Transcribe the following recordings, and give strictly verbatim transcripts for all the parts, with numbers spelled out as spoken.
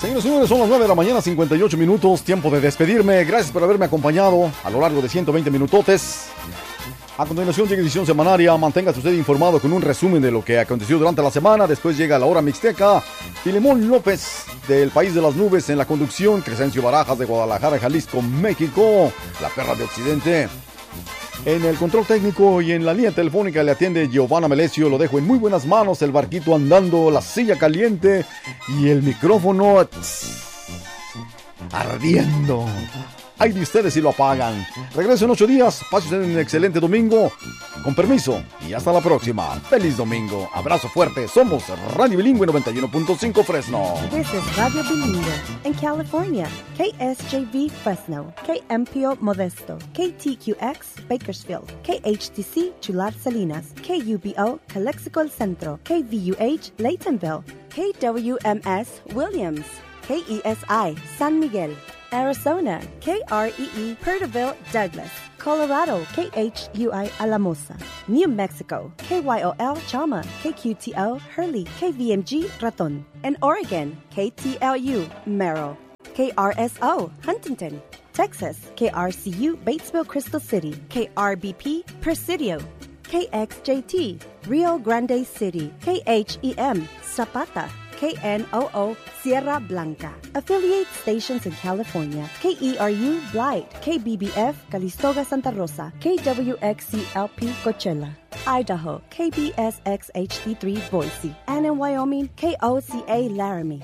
Señores y señores, son las nueve de la mañana, cincuenta y ocho minutos, tiempo de despedirme. Gracias por haberme acompañado a lo largo de ciento veinte minutotes. A continuación llega edición semanaria. Manténgase usted informado con un resumen de lo que aconteció durante la semana. Después llega la hora mixteca. Filemón López del País de las Nubes en la conducción. Crescencio Barajas de Guadalajara, Jalisco, México. La Perra de Occidente. En el control técnico y en la línea telefónica le atiende Giovanna Melesio. Lo dejo en muy buenas manos. El barquito andando, la silla caliente y el micrófono tss, ardiendo. Ay de ustedes si lo apagan. Regreso en ocho días. Pasen un excelente domingo. Con permiso. Y hasta la próxima. Feliz domingo. Abrazo fuerte. Somos Radio Bilingüe noventa y uno punto cinco Fresno. This is Radio Bilingüe in California. K S J V Fresno. K M P O Modesto. K T Q X Bakersfield. K H T C Chular Salinas. K U B O Calexico El Centro. K V U H Laytonville. K W M S Williams. K E S I San Miguel. Arizona, K R E E Perterville, Douglas. Colorado, K H U I Alamosa. New Mexico, K Y O L Chama. K Q T O Hurley. K V M G Raton. And Oregon, K T L U Merrill. K R S O Huntington. Texas, K R C U Batesville, Crystal City. K R B P Presidio. K X J T Rio Grande City. K H E M Zapata. K N O O Sierra Blanca. Affiliate stations in California. K E R U Blight. K B B F Calistoga Santa Rosa. K W X C L P Coachella. Idaho. K B S X H D three Boise. And in Wyoming, K O C A Laramie.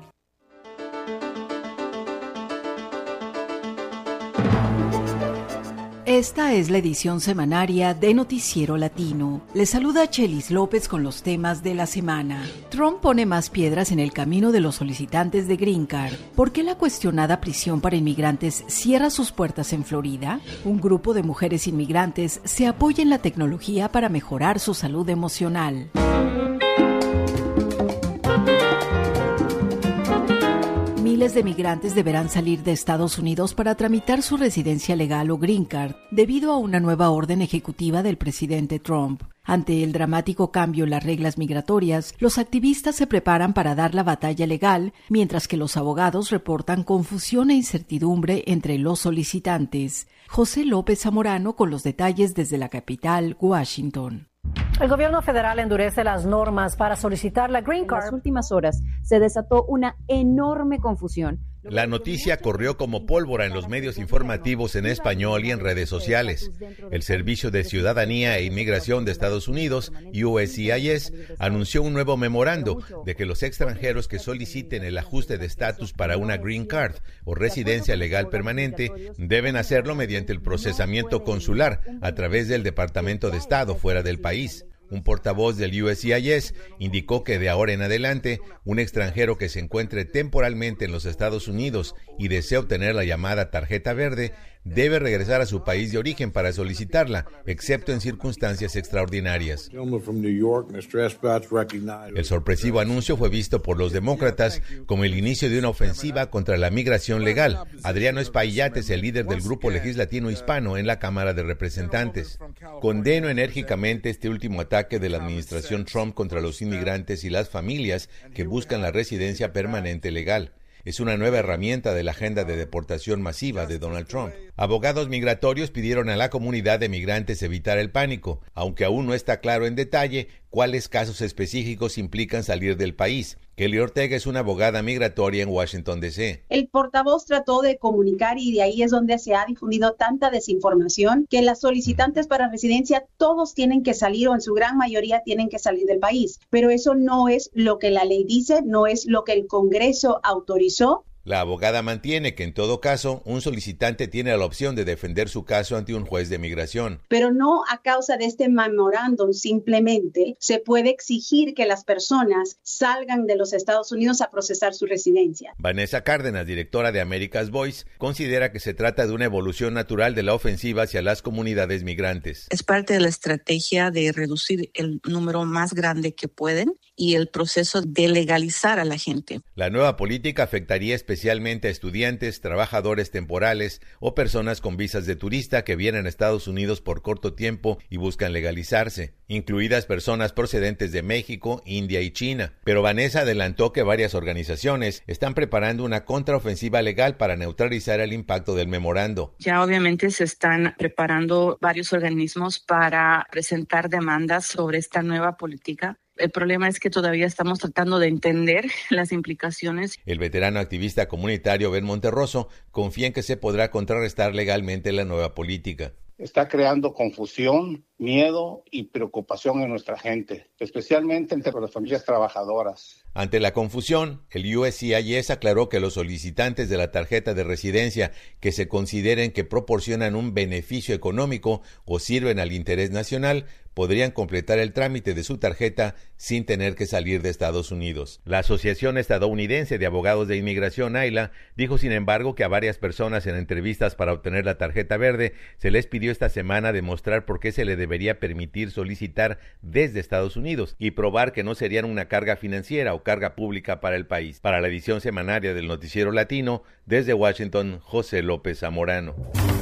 Esta es la edición semanaria de Noticiero Latino. Les saluda Chelis López con los temas de la semana. Trump pone más piedras en el camino de los solicitantes de Green Card. ¿Por qué la cuestionada prisión para inmigrantes cierra sus puertas en Florida? Un grupo de mujeres inmigrantes se apoya en la tecnología para mejorar su salud emocional. Miles de migrantes deberán salir de Estados Unidos para tramitar su residencia legal o Green Card, debido a una nueva orden ejecutiva del presidente Trump. Ante el dramático cambio en las reglas migratorias, los activistas se preparan para dar la batalla legal, mientras que los abogados reportan confusión e incertidumbre entre los solicitantes. José López Zamorano con los detalles desde la capital, Washington. El gobierno federal endurece las normas para solicitar la Green Card. En las últimas horas se desató una enorme confusión. La noticia corrió como pólvora en los medios informativos en español y en redes sociales. El Servicio de Ciudadanía e Inmigración de Estados Unidos, U S C I S, anunció un nuevo memorando de que los extranjeros que soliciten el ajuste de estatus para una Green Card o residencia legal permanente deben hacerlo mediante el procesamiento consular a través del Departamento de Estado fuera del país. Un portavoz del U S C I S indicó que de ahora en adelante, un extranjero que se encuentre temporalmente en los Estados Unidos y desea obtener la llamada tarjeta verde, debe regresar a su país de origen para solicitarla, excepto en circunstancias extraordinarias. El sorpresivo anuncio fue visto por los demócratas como el inicio de una ofensiva contra la migración legal. Adriano Espaillat es el líder del grupo legislativo hispano en la Cámara de Representantes. Condeno enérgicamente este último ataque de la administración Trump contra los inmigrantes y las familias que buscan la residencia permanente legal. Es una nueva herramienta de la agenda de deportación masiva de Donald Trump. Abogados migratorios pidieron a la comunidad de migrantes evitar el pánico, aunque aún no está claro en detalle cuáles casos específicos implican salir del país. Kelly Ortega es una abogada migratoria en Washington, D C El portavoz trató de comunicar y de ahí es donde se ha difundido tanta desinformación que las solicitantes para residencia todos tienen que salir o en su gran mayoría tienen que salir del país. Pero eso no es lo que la ley dice, no es lo que el Congreso autorizó. La abogada mantiene que en todo caso, un solicitante tiene la opción de defender su caso ante un juez de migración. Pero no a causa de este memorándum, simplemente se puede exigir que las personas salgan de los Estados Unidos a procesar su residencia. Vanessa Cárdenas, directora de America's Voice, considera que se trata de una evolución natural de la ofensiva hacia las comunidades migrantes. Es parte de la estrategia de reducir el número más grande que pueden y el proceso de legalizar a la gente. La nueva política afectaría especialmente a estudiantes, trabajadores temporales o personas con visas de turista que vienen a Estados Unidos por corto tiempo y buscan legalizarse, incluidas personas procedentes de México, India y China. Pero Vanessa adelantó que varias organizaciones están preparando una contraofensiva legal para neutralizar el impacto del memorando. Ya obviamente se están preparando varios organismos para presentar demandas sobre esta nueva política. El problema es que todavía estamos tratando de entender las implicaciones. El veterano activista comunitario Ben Monterroso confía en que se podrá contrarrestar legalmente la nueva política. Está creando confusión, miedo y preocupación en nuestra gente, especialmente entre las familias trabajadoras. Ante la confusión, el U S C I S aclaró que los solicitantes de la tarjeta de residencia que se consideren que proporcionan un beneficio económico o sirven al interés nacional podrían completar el trámite de su tarjeta sin tener que salir de Estados Unidos. La Asociación Estadounidense de Abogados de Inmigración, A I L A, dijo sin embargo que a varias personas en entrevistas para obtener la tarjeta verde se les pidió esta semana demostrar por qué se le debería permitir solicitar desde Estados Unidos y probar que no serían una carga financiera o carga pública para el país. Para la edición semanaria del Noticiero Latino, desde Washington, José López Zamorano.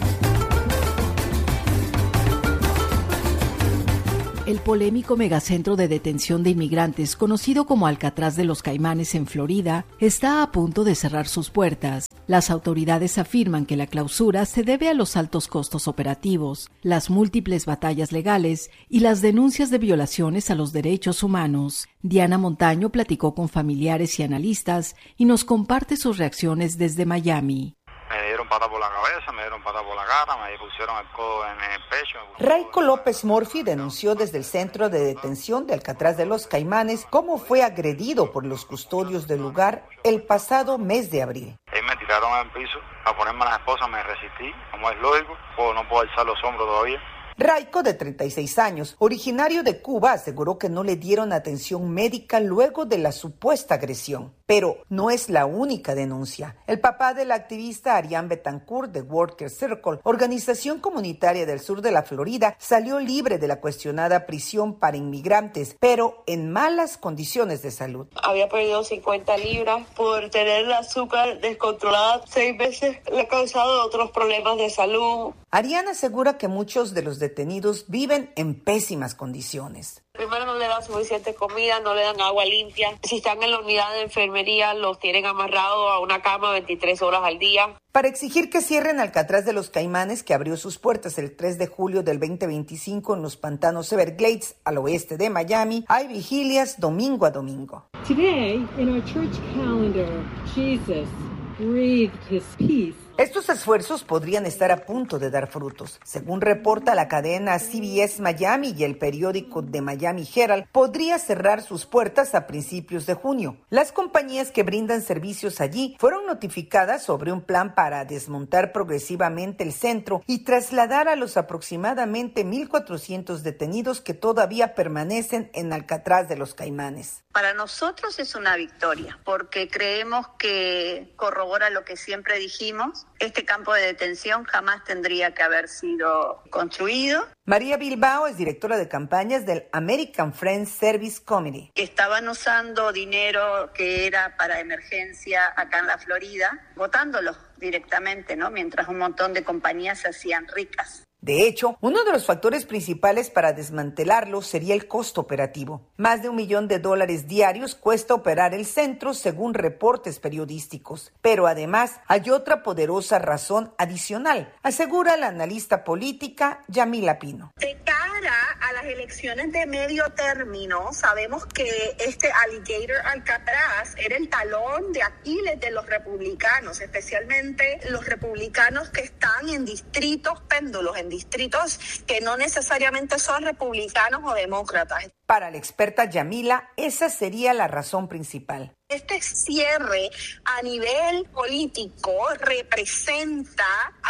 El polémico megacentro de detención de inmigrantes, conocido como Alcatraz de los Caimanes en Florida, está a punto de cerrar sus puertas. Las autoridades afirman que la clausura se debe a los altos costos operativos, las múltiples batallas legales y las denuncias de violaciones a los derechos humanos. Diana Montaño platicó con familiares y analistas y nos comparte sus reacciones desde Miami. Me dieron patada por la cabeza, me dieron patada por la cara, me pusieron el codo en el pecho. Raico López Murphy denunció desde el centro de detención de Alcatraz de los Caimanes cómo fue agredido por los custodios del lugar el pasado mes de abril. Ellos me tiraron al piso a ponerme a las esposas, me resistí, como es lógico, o no puedo alzar los hombros todavía. Raico, de treinta y seis años, originario de Cuba, aseguró que no le dieron atención médica luego de la supuesta agresión. Pero no es la única denuncia. El papá de la activista Ariane Betancourt de Worker Circle, organización comunitaria del sur de la Florida, salió libre de la cuestionada prisión para inmigrantes, pero en malas condiciones de salud. Había perdido cincuenta libras por tener el azúcar descontrolada. Seis veces le ha causado otros problemas de salud. Ariane asegura que muchos de los detenidos viven en pésimas condiciones. Primero, no le dan suficiente comida, no le dan agua limpia. Si están en la unidad de enfermería, los tienen amarrados a una cama veintitrés horas al día. Para exigir que cierren Alcatraz de los Caimanes, que abrió sus puertas el tres de julio del veinte veinticinco en los pantanos Everglades, al oeste de Miami, hay vigilias domingo a domingo. Today, in our church calendar, Jesus breathed his peace. Estos esfuerzos podrían estar a punto de dar frutos. Según reporta la cadena C B S Miami y el periódico The Miami Herald, podría cerrar sus puertas a principios de junio. Las compañías que brindan servicios allí fueron notificadas sobre un plan para desmontar progresivamente el centro y trasladar a los aproximadamente mil cuatrocientos detenidos que todavía permanecen en Alcatraz de los Caimanes. Para nosotros es una victoria, porque creemos que corrobora lo que siempre dijimos. Este campo de detención jamás tendría que haber sido construido. María Bilbao es directora de campañas del American Friends Service Committee. Estaban usando dinero que era para emergencia acá en la Florida, botándolo directamente, ¿no? Mientras un montón de compañías se hacían ricas. De hecho, uno de los factores principales para desmantelarlo sería el costo operativo. Más de un millón de dólares diarios cuesta operar el centro, según reportes periodísticos. Pero además hay otra poderosa razón adicional, asegura la analista política Yamila Pino. De cara a las elecciones de medio término, sabemos que este Alligator Alcatraz era el talón de Aquiles de los republicanos, especialmente los republicanos que están en distritos péndulos, en distritos que no necesariamente son republicanos o demócratas. Para la experta Yamila, esa sería la razón principal. Este cierre a nivel político representa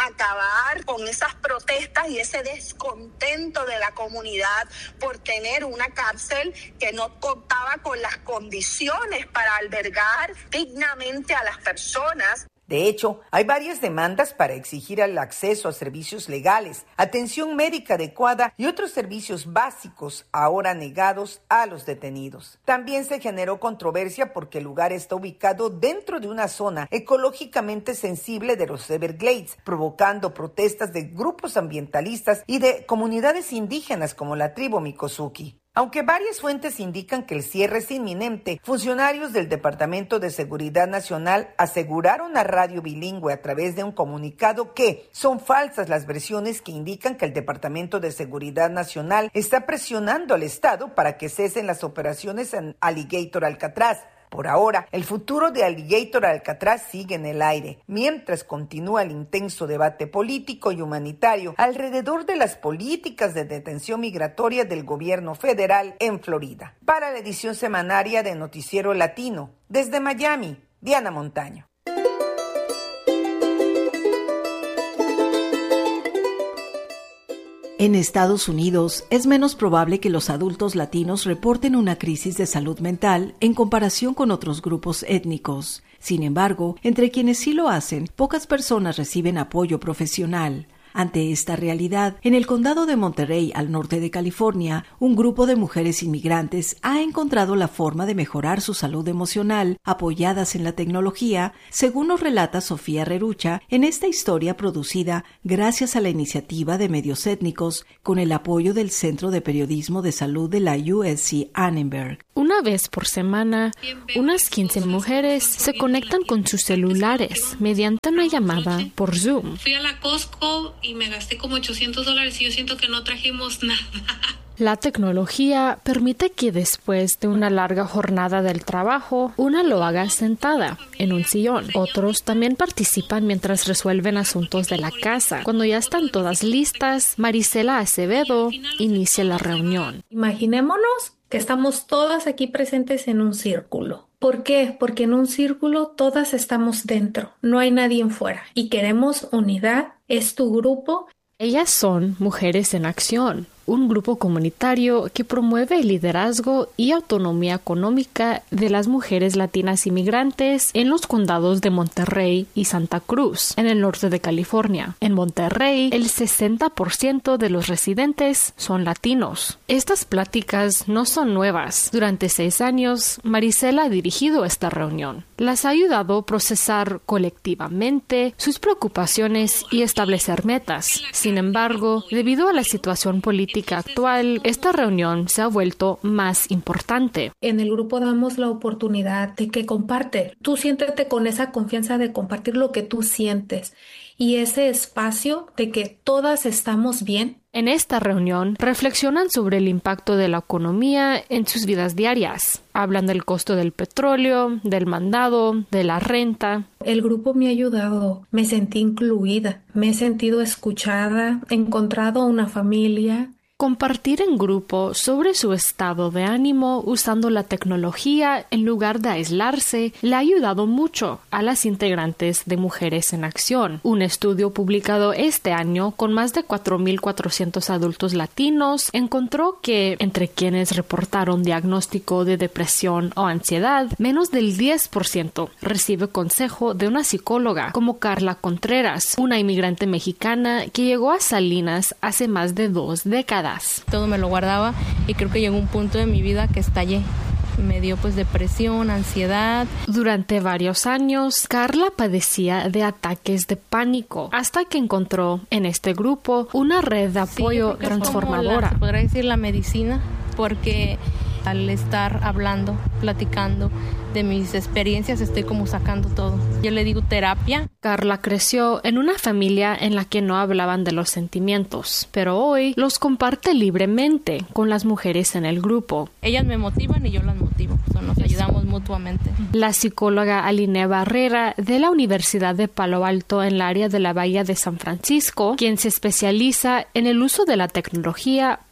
acabar con esas protestas y ese descontento de la comunidad por tener una cárcel que no contaba con las condiciones para albergar dignamente a las personas. De hecho, hay varias demandas para exigir el acceso a servicios legales, atención médica adecuada y otros servicios básicos ahora negados a los detenidos. También se generó controversia porque el lugar está ubicado dentro de una zona ecológicamente sensible de los Everglades, provocando protestas de grupos ambientalistas y de comunidades indígenas como la tribu Miccosukee. Aunque varias fuentes indican que el cierre es inminente, funcionarios del Departamento de Seguridad Nacional aseguraron a Radio Bilingüe a través de un comunicado que son falsas las versiones que indican que el Departamento de Seguridad Nacional está presionando al Estado para que cesen las operaciones en Alligator Alcatraz. Por ahora, el futuro de Alligator Alcatraz sigue en el aire, mientras continúa el intenso debate político y humanitario alrededor de las políticas de detención migratoria del gobierno federal en Florida. Para la edición semanaria de Noticiero Latino, desde Miami, Diana Montaño. En Estados Unidos, es menos probable que los adultos latinos reporten una crisis de salud mental en comparación con otros grupos étnicos. Sin embargo, entre quienes sí lo hacen, pocas personas reciben apoyo profesional. Ante esta realidad, en el condado de Monterey, al norte de California, un grupo de mujeres inmigrantes ha encontrado la forma de mejorar su salud emocional apoyadas en la tecnología, según nos relata Sofía Rerucha en esta historia producida gracias a la iniciativa de medios étnicos con el apoyo del Centro de Periodismo de Salud de la U S C Annenberg. Una vez por semana, unas quince mujeres se conectan con sus celulares mediante una llamada por Zoom. Fui a la Costco y me gasté como ochocientos dólares y yo siento que no trajimos nada. La tecnología permite que después de una larga jornada del trabajo, una lo haga sentada en un sillón. Otros también participan mientras resuelven asuntos de la casa. Cuando ya están todas listas, Marisela Acevedo inicia la reunión. Imaginémonos que estamos todas aquí presentes en un círculo. ¿Por qué? Porque en un círculo todas estamos dentro, no hay nadie fuera y queremos unidad, es tu grupo. Ellas son Mujeres en Acción, un grupo comunitario que promueve el liderazgo y autonomía económica de las mujeres latinas inmigrantes en los condados de Monterrey y Santa Cruz, en el norte de California. En Monterrey, el sesenta por ciento de los residentes son latinos. Estas pláticas no son nuevas. Durante seis años, Marisela ha dirigido esta reunión. Las ha ayudado a procesar colectivamente sus preocupaciones y establecer metas. Sin embargo, debido a la situación política actual, esta reunión se ha vuelto más importante. En el grupo damos la oportunidad de que comparte. Tú siéntete con esa confianza de compartir lo que tú sientes y ese espacio de que todas estamos bien. En esta reunión reflexionan sobre el impacto de la economía en sus vidas diarias. Hablan del costo del petróleo, del mandado, de la renta. El grupo me ha ayudado, me sentí incluida, me he sentido escuchada, he encontrado una familia. Compartir en grupo sobre su estado de ánimo usando la tecnología en lugar de aislarse le ha ayudado mucho a las integrantes de Mujeres en Acción. Un estudio publicado este año con más de cuatro mil cuatrocientos adultos latinos encontró que entre quienes reportaron diagnóstico de depresión o ansiedad, menos del diez por ciento recibe consejo de una psicóloga, como Carla Contreras, una inmigrante mexicana que llegó a Salinas hace más de dos décadas. Todo me lo guardaba y creo que llegó un punto de mi vida que estallé. Me dio pues depresión, ansiedad. Durante varios años, Carla padecía de ataques de pánico hasta que encontró en este grupo una red de apoyo sí, transformadora. La, se podría decir la medicina, porque al estar hablando, platicando de mis experiencias, estoy como sacando todo. Yo le digo terapia. Carla creció en una familia en la que no hablaban de los sentimientos, pero hoy los comparte libremente con las mujeres en el grupo. Ellas me motivan y yo las motivo. So, nos ayudamos mutuamente. La psicóloga Aline Barrera de la Universidad de Palo Alto en el área de la Bahía de San Francisco, quien se especializa en el uso de la tecnología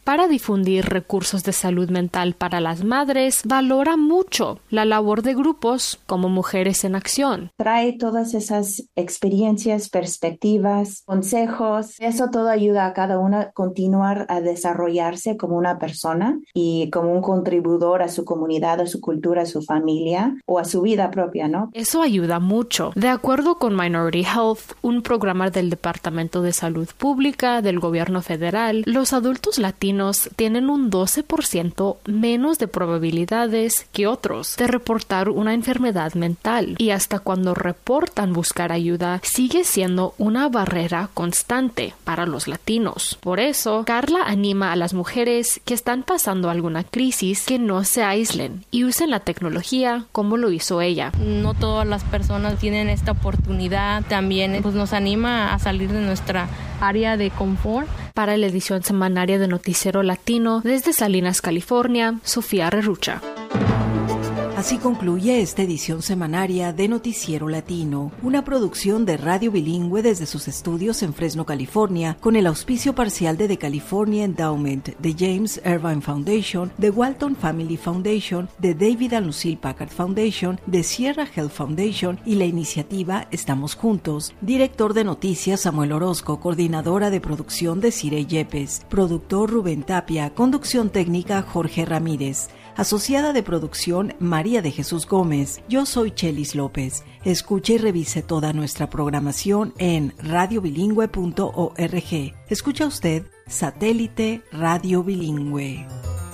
para difundir recursos de salud mental para las madres, valora mucho la labor de grupos como Mujeres en Acción. Trae todas esas experiencias, perspectivas, consejos. Eso todo ayuda a cada una a continuar a desarrollarse como una persona y como un contribuidor a su comunidad, a su cultura, a su familia o a su vida propia, ¿no? Eso ayuda mucho. De acuerdo con Minority Health, un programa del Departamento de Salud Pública del Gobierno Federal, los adultos latinos tienen un doce por ciento menos de probabilidades que otros de reportar una enfermedad mental, y hasta cuando reportan buscar ayuda sigue siendo una barrera constante para los latinos. Por eso, Carla anima a las mujeres que están pasando alguna crisis que no se aíslen y usen la tecnología como lo hizo ella. No todas las personas tienen esta oportunidad. También pues, nos anima a salir de nuestra área de confort. Para la edición semanaria de Noticiero Latino, desde Salinas, California, Sofía Rerucha. Así concluye esta edición semanaria de Noticiero Latino, una producción de Radio Bilingüe desde sus estudios en Fresno, California, con el auspicio parcial de The California Endowment, de James Irvine Foundation, de Walton Family Foundation, de David and Lucille Packard Foundation, de Sierra Health Foundation y la iniciativa Estamos Juntos. Director de Noticias Samuel Orozco, coordinadora de producción de Cire Yepes, productor Rubén Tapia, conducción técnica Jorge Ramírez. Asociada de producción María de Jesús Gómez. Yo soy Chelis López. Escuche y revise toda nuestra programación en radio bilingüe punto org. Escucha usted Satélite Radio Bilingüe.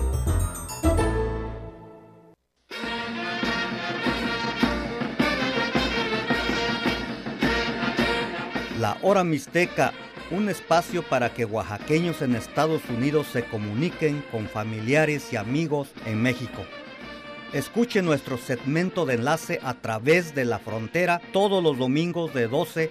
La Hora Mixteca, un espacio para que oaxaqueños en Estados Unidos se comuniquen con familiares y amigos en México. Escuche nuestro segmento de enlace a través de la frontera todos los domingos de doce